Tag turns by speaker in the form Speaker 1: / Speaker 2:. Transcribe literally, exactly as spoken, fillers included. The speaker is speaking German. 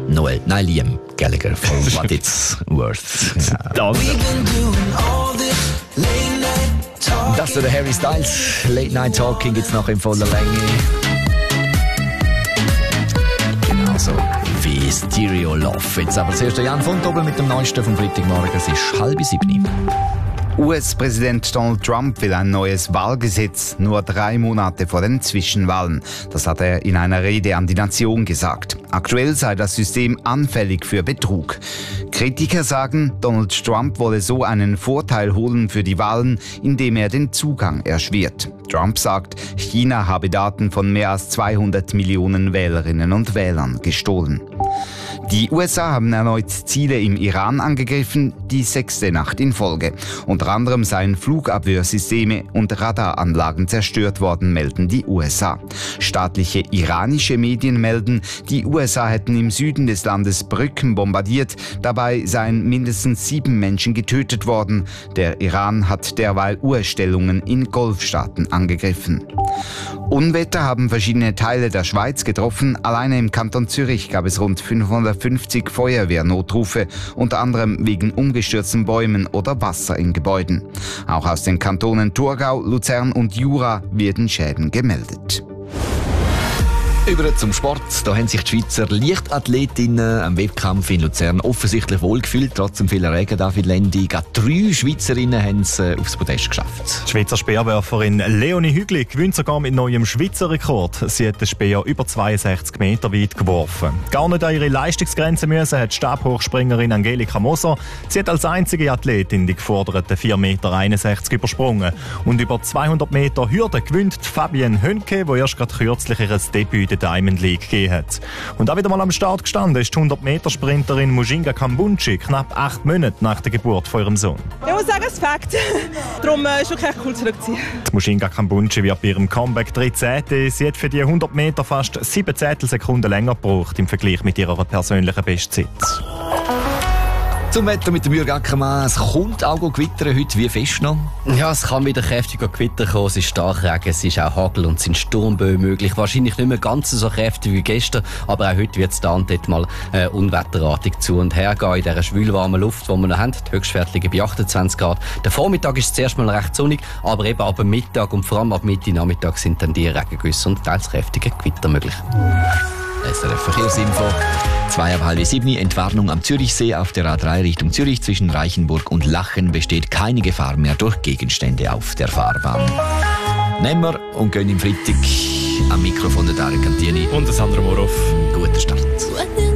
Speaker 1: Noel, nein, Liam Gallagher von What It's Worth. Ja. Das ist der Harry Styles. Late Night Talking gibt es noch in voller Länge. Genauso wie Stereo Love. Jetzt aber zuerst der Jan von Tobel mit dem Neuesten vom Freitagmorgen. Es ist halb sieben.
Speaker 2: U S-Präsident Donald Trump will ein neues Wahlgesetz, nur drei Monate vor den Zwischenwahlen. Das hat er in einer Rede an die Nation gesagt. Aktuell sei das System anfällig für Betrug. Kritiker sagen, Donald Trump wolle so einen Vorteil holen für die Wahlen, indem er den Zugang erschwert. Trump sagt, China habe Daten von mehr als zweihundert Millionen Wählerinnen und Wählern gestohlen. Die U S A haben erneut Ziele im Iran angegriffen, die sechste Nacht in Folge. Unter anderem seien Flugabwehrsysteme und Radaranlagen zerstört worden, melden die U S A. Staatliche iranische Medien melden, die U S A hätten im Süden des Landes Brücken bombardiert. Dabei seien mindestens sieben Menschen getötet worden. Der Iran hat derweil U S-Stellungen in Golfstaaten angegriffen. Unwetter haben verschiedene Teile der Schweiz getroffen. Alleine im Kanton Zürich gab es rund fünfhundertfünfzig Feuerwehrnotrufe, unter anderem wegen umgestürzten Bäumen oder Wasser in Gebäuden. Auch aus den Kantonen Thurgau, Luzern und Jura werden Schäden gemeldet.
Speaker 1: Über zum Sport. Da haben sich die Schweizer Leichtathletinnen am Wettkampf in Luzern offensichtlich wohlgefühlt. Trotzdem vieler Regen, David Lendi. Gerade drei Schweizerinnen haben es aufs Podest geschafft.
Speaker 3: Die Schweizer Speerwerferin Leonie Hügli gewinnt sogar mit neuem Schweizer Rekord. Sie hat den Speer über zweiundsechzig Meter weit geworfen. Gar nicht an ihre Leistungsgrenze müssen hat die Stabhochspringerin Angelika Moser. Sie hat als einzige Athletin die geforderten vier Meter einundsechzig übersprungen. Und über zweihundert Meter Hürde gewinnt Fabienne Hönke, die erst gerade kürzlich ihr Debüt in der Diamond League gegeben hat. Und auch wieder mal am Start gestanden ist die hundert Meter Sprinterin Mujinga Kambunchi, knapp acht Monate nach der Geburt von ihrem Sohn.
Speaker 4: Ich muss sagen, es ist Fakt. Darum äh, ist es wirklich cool zurückziehen.
Speaker 3: Die Mujinga Kambunchi wird bei ihrem Comeback dreizehnte. Sie hat für die hundert Meter fast sieben Zehntelsekunden länger gebraucht im Vergleich mit ihrer persönlichen Bestzeit.
Speaker 1: Zum Wetter mit dem Jürg Ackermann. Es kommt auch gewittern heute. Wie fest noch?
Speaker 5: Ja, es kann wieder kräftiger Gewitter kommen. Es ist Starkregen, es ist auch Hagel und es sind Sturmböen möglich. Wahrscheinlich nicht mehr ganz so kräftig wie gestern, aber auch heute wird es da und dort mal äh, unwetterartig zu und her gehen in dieser schwülwarmen Luft, die wir noch haben. Die Höchstwerte liegen bei achtundzwanzig Grad. Der Vormittag ist zuerst mal recht sonnig, aber eben ab dem Mittag und vor allem ab Mitte Nachmittag sind dann die Regengüsse und teils kräftige Gewitter möglich.
Speaker 1: S R F Verkehrsinfo. Zwei ab halb sieben, Entwarnung am Zürichsee auf der A drei Richtung Zürich zwischen Reichenburg und Lachen besteht keine Gefahr mehr durch Gegenstände auf der Fahrbahn. Nehmen wir und gehen im Freitag am Mikrofon der Daria Cantini
Speaker 6: und der Sandra Moroff.